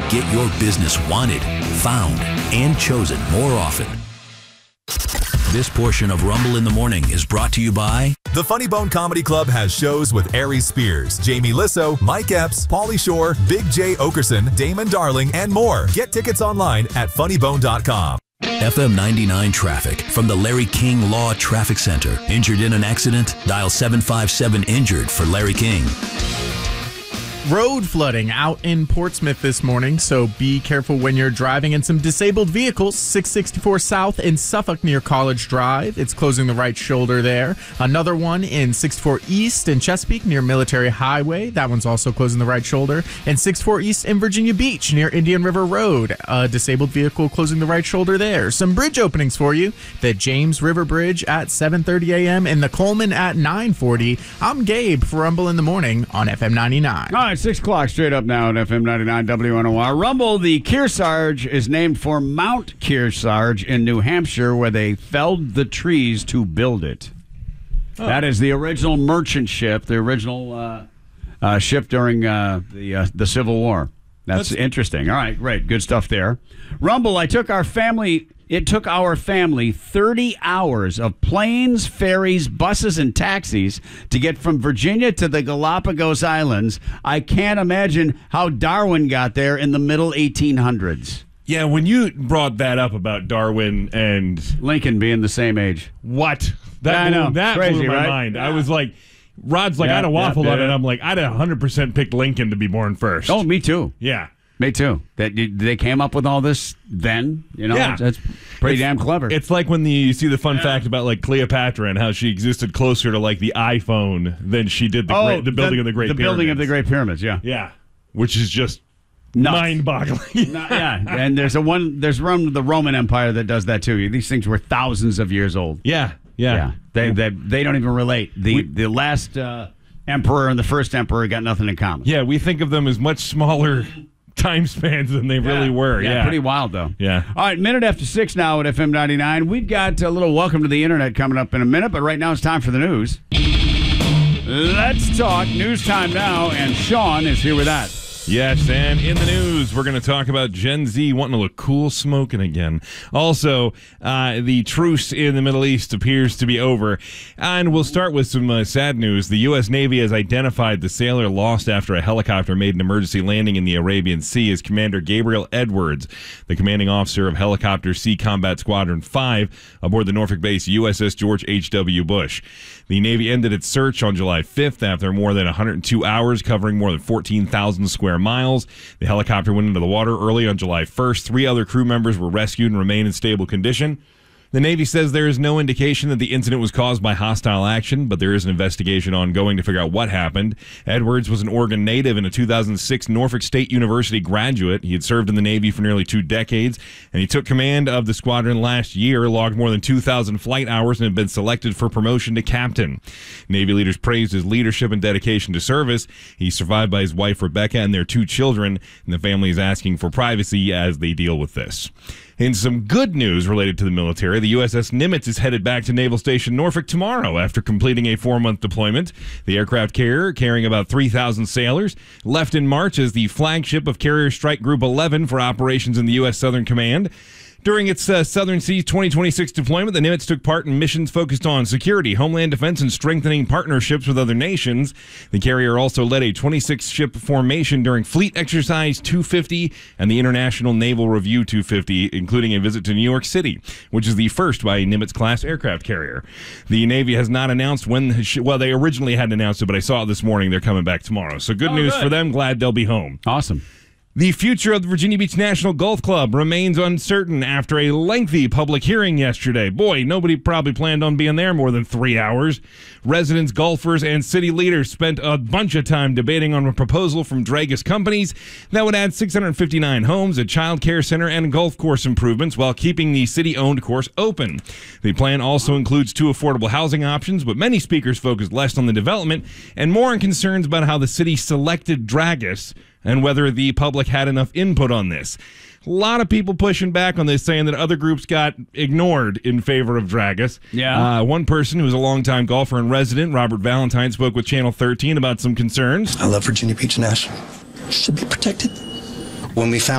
Get your business wanted, found, and chosen more often. This portion of Rumble in the Morning is brought to you by The Funny Bone Comedy Club has shows with Aries Spears, Jamie Lissow, Mike Epps, Pauly Shore, Big J. Okerson, Damon Darling, and more. Get tickets online at funnybone.com. FM 99 traffic from the Larry King Law Traffic Center. Injured in an accident? Dial 757-INJURED for Larry King. Road flooding out in Portsmouth this morning, so be careful when you're driving. And some disabled vehicles, 664 South in Suffolk near College Drive. It's closing the right shoulder there. Another one in 64 East in Chesapeake near Military Highway. That one's also closing the right shoulder. And 64 East in Virginia Beach near Indian River Road. A disabled vehicle closing the right shoulder there. Some bridge openings for you. The James River Bridge at 7:30 a.m. and the Coleman at 9:40. I'm Gabe for Rumble in the Morning on FM 99. All right, 6 o'clock straight up now at FM 99 WNOR. Rumble, the Kearsarge is named for Mount Kearsarge in New Hampshire, where they felled the trees to build it. Oh. That is the original merchant ship, the original ship during the Civil War. That's interesting. All right, great. Good stuff there. Rumble, it took our family 30 hours of planes, ferries, buses, and taxis to get from Virginia to the Galapagos Islands. I can't imagine how Darwin got there in the middle 1800s. Yeah, when you brought that up about Darwin and Lincoln being the same age. What? That blew my right? mind. Yeah. I was like, Rod's like, I'd have waffled on it. I'm like, I'd have 100% picked Lincoln to be born first. Oh, me too. Yeah. Me too. They came up with all this then, Yeah. That's pretty damn clever. It's like when you see the fun fact about like Cleopatra and how she existed closer to like the iPhone than she did the building of the Great Pyramids. The building of the Great Pyramids, yeah. Yeah. Which is just nuts. mind-boggling. Yeah, and there's the Roman Empire that does that too. These things were thousands of years old. Yeah. They don't even relate. The last emperor and the first emperor got nothing in common. Yeah, we think of them as much smaller time spans than they really were. Yeah, pretty wild, though. Yeah. All right, minute after 6 now at FM 99. We've got a little Welcome to the Internet coming up in a minute, but right now it's time for the news. Let's talk news time now, and Sean is here with that. Yes, and in the news, we're going to talk about Gen Z wanting to look cool smoking again. Also, the truce in the Middle East appears to be over. And we'll start with some sad news. The U.S. Navy has identified the sailor lost after a helicopter made an emergency landing in the Arabian Sea as Commander Gabriel Edwards, the commanding officer of Helicopter Sea Combat Squadron 5 aboard the Norfolk base USS George H.W. Bush. The Navy ended its search on July 5th after more than 102 hours covering more than 14,000 square miles. The helicopter went into the water early on July 1st. 3 other crew members were rescued and remain in stable condition. The Navy says there is no indication that the incident was caused by hostile action, but there is an investigation ongoing to figure out what happened. Edwards was an Oregon native and a 2006 Norfolk State University graduate. He had served in the Navy for nearly 2 decades, and he took command of the squadron last year, logged more than 2,000 flight hours, and had been selected for promotion to captain. Navy leaders praised his leadership and dedication to service. He's survived by his wife, Rebecca, and their 2 children, and the family is asking for privacy as they deal with this. In some good news related to the military, the USS Nimitz is headed back to Naval Station Norfolk tomorrow after completing a 4-month deployment. The aircraft carrier, carrying about 3,000 sailors, left in March as the flagship of Carrier Strike Group 11 for operations in the U.S. Southern Command. During its Southern Seas 2026 deployment, the Nimitz took part in missions focused on security, homeland defense, and strengthening partnerships with other nations. The carrier also led a 26-ship formation during Fleet Exercise 250 and the International Naval Review 250, including a visit to New York City, which is the first by a Nimitz-class aircraft carrier. The Navy has not announced when, they originally hadn't announced it, but I saw it this morning. They're coming back tomorrow. So good news for them. Glad they'll be home. Awesome. The future of the Virginia Beach National Golf Club remains uncertain after a lengthy public hearing yesterday. Boy, nobody probably planned on being there more than 3 hours. Residents, golfers, and city leaders spent a bunch of time debating on a proposal from Dragus Companies that would add 659 homes, a child care center, and golf course improvements while keeping the city-owned course open. The plan also includes 2 affordable housing options, but many speakers focused less on the development and more on concerns about how the city selected Dragus and whether the public had enough input on this. A lot of people pushing back on this, saying that other groups got ignored in favor of Dragus. Yeah. One person who was a longtime golfer and resident, Robert Valentine, spoke with Channel 13 about some concerns. I love Virginia Beach National. Should be protected. When we found